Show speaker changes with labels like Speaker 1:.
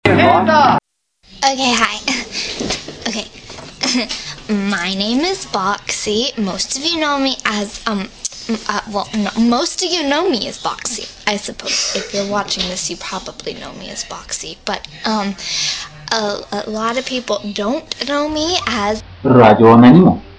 Speaker 1: Okay, hi. Okay. My name is Boxy. Most of you know me as, most of you know me as Boxy, I suppose. If you're watching this, you probably know me as Boxy. But, a lot of people don't know me as
Speaker 2: Radio Anonimo.